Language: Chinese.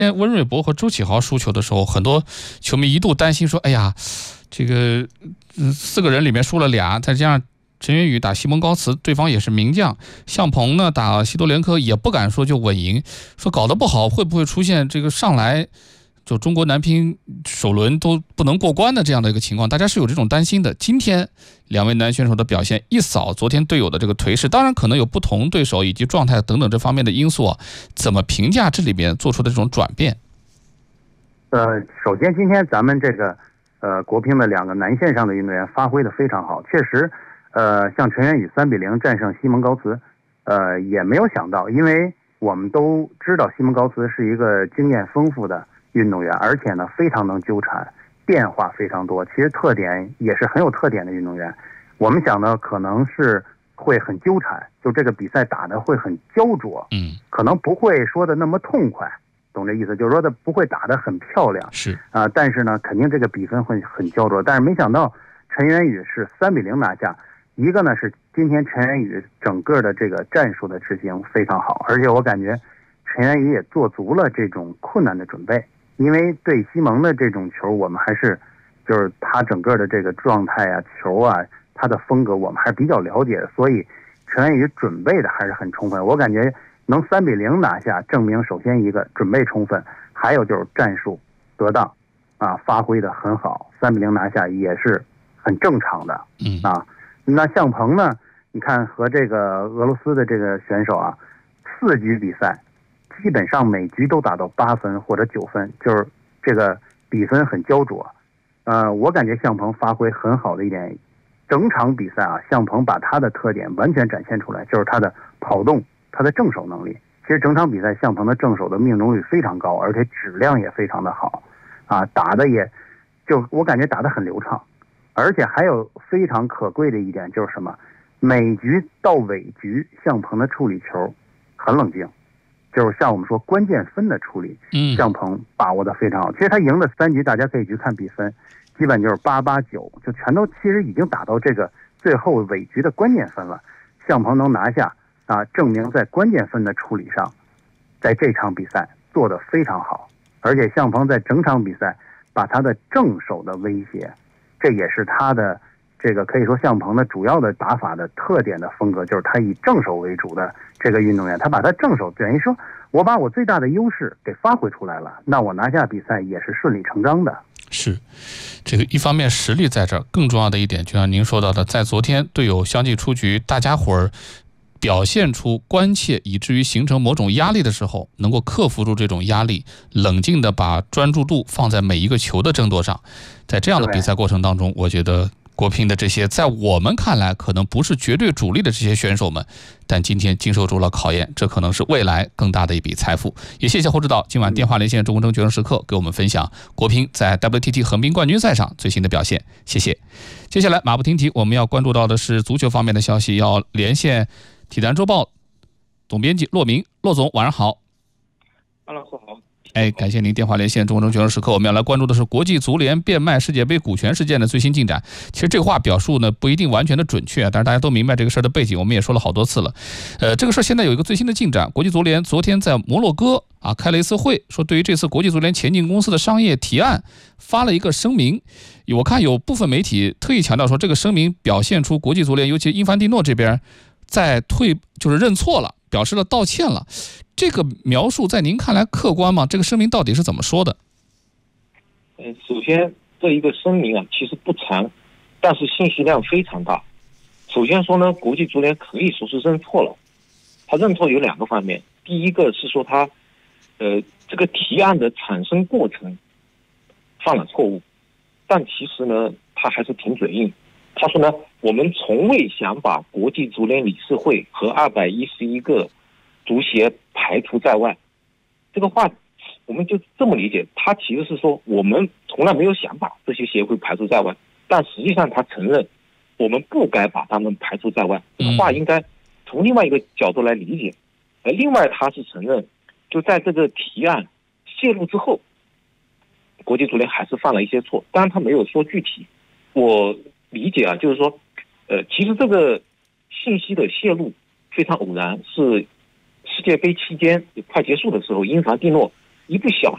温瑞博和周启豪输球的时候，很多球迷一度担心说，哎呀，这个4个人里面输了俩，再加上陈元宇打西蒙高茨，对方也是名将，向鹏呢打西多连科也不敢说就稳赢，说搞得不好会不会出现这个上来就中国男乒首轮都不能过关的这样的一个情况，大家是有这种担心的。今天2位男选手的表现一扫昨天队友的这个颓势，当然可能有不同对手以及状态等等这方面的因素啊，怎么评价这里边做出的这种转变？ 首先今天咱们这个国乒的2个男线上的运动员发挥的非常好，确实像陈元宇3-0战胜西蒙高茨，也没有想到，因为我们都知道西蒙高茨是一个经验丰富的运动员，而且呢非常能纠缠，变化非常多，其实特点也是很有特点的运动员。我们想呢可能是会很纠缠，就这个比赛打的会很焦灼，可能不会说的那么痛快，懂这意思，就是说的不会打得很漂亮， 是但是呢肯定这个比分会很焦灼。但是没想到陈元宇是3-0拿下，一个呢是今天陈元宇整个的这个战术的执行非常好，而且我感觉陈元宇也做足了这种困难的准备，因为对西蒙的这种球我们还是就是他整个的这个状态啊球啊他的风格我们还是比较了解的，所以陈元宇准备的还是很充分。我感觉能3-0拿下，证明首先一个准备充分，还有就是战术得当发挥的很好，3-0拿下也是很正常的那向鹏呢，你看和这个俄罗斯的这个选手啊，4局比赛基本上每局都打到8分或者9分，就是这个比分很焦灼。我感觉向鹏发挥很好的一点，整场比赛向鹏把他的特点完全展现出来，就是他的跑动，他的正手能力。其实整场比赛向鹏的正手的命中率非常高，而且质量也非常的好打的也就我感觉打得很流畅。而且还有非常可贵的一点就是什么，每局到尾局向鹏的处理球很冷静，就是像我们说关键分的处理，向鹏把握的非常好。其实他赢的3局大家可以去看比分，基本就是8-8-9，就全都其实已经打到这个最后尾局的关键分了。向鹏能拿下证明在关键分的处理上，在这场比赛做得非常好。而且向鹏在整场比赛把他的正手的威胁，这也是他的这个可以说向鹏的主要的打法的特点的风格，就是他以正手为主的这个运动员，他把他正手等于说我把我最大的优势给发挥出来了，那我拿下比赛也是顺理成章的。 是，这个一方面实力在这儿，更重要的一点就像您说到的，在昨天队友相继出局，大家伙儿表现出关切以至于形成某种压力的时候，能够克服住这种压力，冷静的把专注度放在每一个球的争夺上。在这样的比赛过程当中，我觉得国乒的这些在我们看来可能不是绝对主力的这些选手们，但今天经受住了考验，这可能是未来更大的一笔财富。也谢谢侯指导今晚电话连线中国争决胜时刻给我们分享国乒在 WTT 横滨冠军赛上最新的表现，谢谢。接下来马不停蹄，我们要关注到的是足球方面的消息，要连线体坛周报总编辑骆明。骆总晚上好。 Hello， 好。 感谢您电话连线中国争决胜时刻，我们要来关注的是国际足联变卖世界杯股权事件的最新进展。其实这个话表述呢不一定完全的准确，但是大家都明白这个事儿的背景，我们也说了好多次了。这个事儿现在有一个最新的进展，国际足联昨天在摩洛哥开了一次会，说对于这次国际足联前进公司的商业提案发了一个声明。我看有部分媒体特意强调说，这个声明表现出国际足联尤其英凡蒂诺这边在就是认错了，表示了道歉了。这个描述在您看来客观吗？这个声明到底是怎么说的？ 首先这一个声明其实不长，但是信息量非常大。首先说呢，国际足联可以说是认错了。他认错有2个方面，第一个是说他这个提案的产生过程犯了错误，但其实呢他还是挺嘴硬。他说呢，我们从未想把国际足联理事会和211个足协排除在外。这个话我们就这么理解，他其实是说我们从来没有想把这些协会排除在外，但实际上他承认我们不该把他们排除在外。这个话应该从另外一个角度来理解。另外他是承认就在这个提案泄露之后，国际足联还是犯了一些错，当然他没有说具体。我理解就是说其实这个信息的泄露非常偶然，是世界杯期间快结束的时候，英凡蒂诺一不小